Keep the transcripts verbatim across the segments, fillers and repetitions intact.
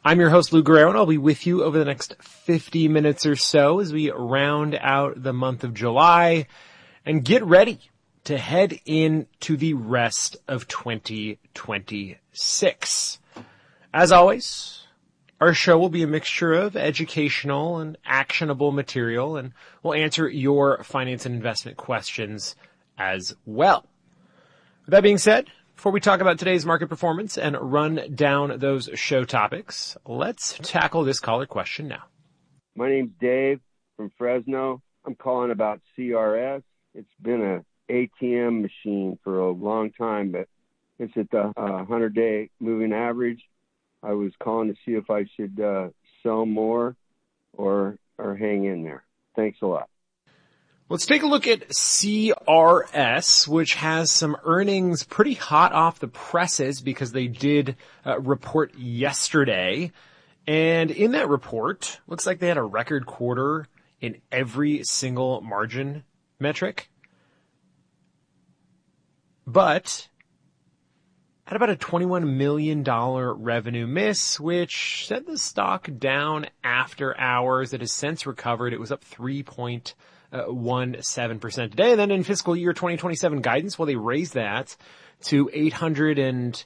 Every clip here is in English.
I'm your host, Lou Guerrero, and I'll be with you over the next fifty minutes or so as we round out the month of July and get ready to head into the rest of twenty twenty-six. As always, our show will be a mixture of educational and actionable material, and we'll answer your finance and investment questions as well. With that being said, before we talk about today's market performance and run down those show topics, let's tackle this caller question now. My name's Dave from Fresno. I'm calling about C R S. It's been a A T M machine for a long time, but it's at the uh, hundred-day moving average. I was calling to see if I should uh, sell more or or hang in there. Thanks a lot. Let's take a look at C R S, which has some earnings pretty hot off the presses because they did uh, report yesterday. And in that report, looks like they had a record quarter in every single margin metric. But had about a twenty-one million dollars revenue miss, which sent the stock down after hours. It has since recovered. It was up three point one seven percent today. And then in fiscal year twenty twenty-seven guidance, well, they raised that to eight hundred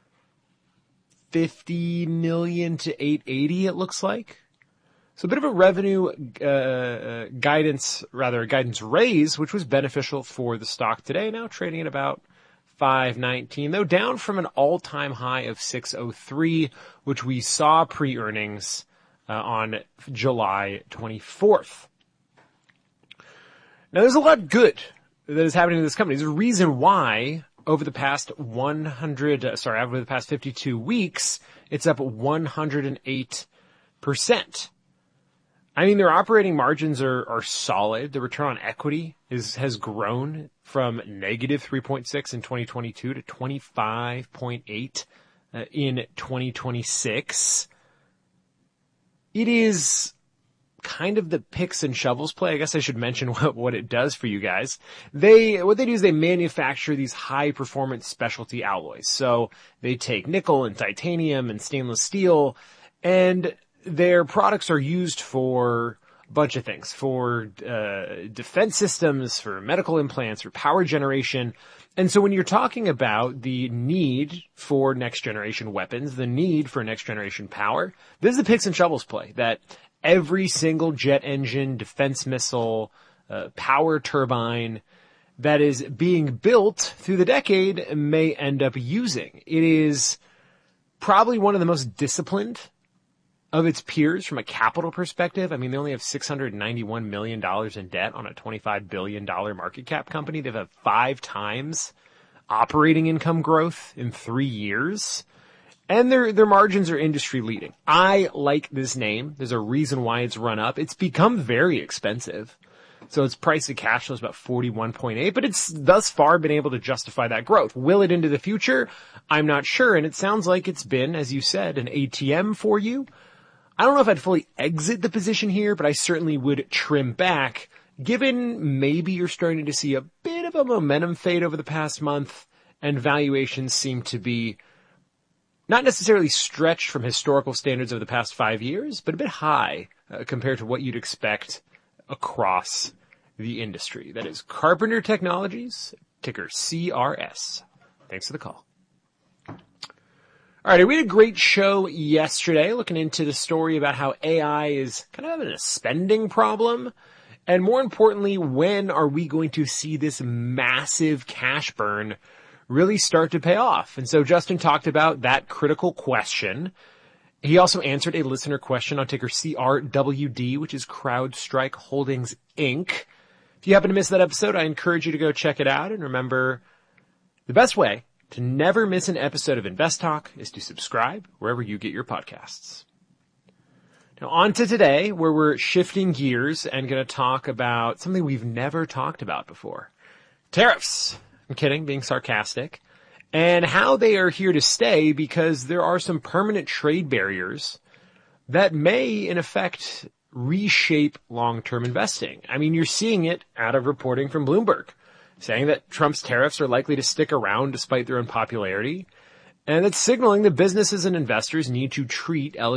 fifty million to eight eighty, it looks like. So a bit of a revenue uh, guidance, rather a guidance raise, which was beneficial for the stock today. Now trading at about five nineteen, though down from an all-time high of six oh three, which we saw pre-earnings uh, on July twenty-fourth. Now, there's a lot good that is happening to this company. There's a reason why over the past one hundred, uh, sorry, over the past fifty-two weeks, it's up one hundred eight percent. I mean, their operating margins are, are solid. The return on equity is, has grown from negative three point six in twenty twenty-two to twenty-five point eight uh, in twenty twenty-six. It is kind of the picks and shovels play. I guess I should mention what, what it does for you guys. They, what they do is they manufacture these high performance specialty alloys. So they take nickel and titanium and stainless steel, and their products are used for a bunch of things, for uh, defense systems, for medical implants, for power generation. And so when you're talking about the need for next generation weapons, the need for next generation power, this is the picks and shovels play that every single jet engine, defense missile, uh, power turbine that is being built through the decade may end up using. It is probably one of the most disciplined of its peers from a capital perspective. I mean, they only have six hundred ninety-one million dollars in debt on a twenty-five billion dollars market cap company. They've had five times operating income growth in three years. And their, their margins are industry leading. I like this name. There's a reason why it's run up. It's become very expensive. So its price to cash flow is about forty-one point eight, but it's thus far been able to justify that growth. Will it into the future? I'm not sure. And it sounds like it's been, as you said, an A T M for you. I don't know if I'd fully exit the position here, but I certainly would trim back, given maybe you're starting to see a bit of a momentum fade over the past month and valuations seem to be not necessarily stretched from historical standards of the past five years, but a bit high uh, compared to what you'd expect across the industry. That is Carpenter Technologies, ticker C R S. Thanks for the call. All right, we had a great show yesterday looking into the story about how A I is kind of having a spending problem. And more importantly, when are we going to see this massive cash burn really start to pay off? And so Justin talked about that critical question. He also answered a listener question on ticker C R W D, which is CrowdStrike Holdings, Incorporated. If you happen to miss that episode, I encourage you to go check it out. And remember, the best way to never miss an episode of Invest Talk is to subscribe wherever you get your podcasts. Now on to today, where we're shifting gears and going to talk about something we've never talked about before. Tariffs. I'm kidding, being sarcastic. And how they are here to stay because there are some permanent trade barriers that may, in effect, reshape long-term investing. I mean, you're seeing it out of reporting from Bloomberg, saying that Trump's tariffs are likely to stick around despite their unpopularity. And it's signaling that businesses and investors need to treat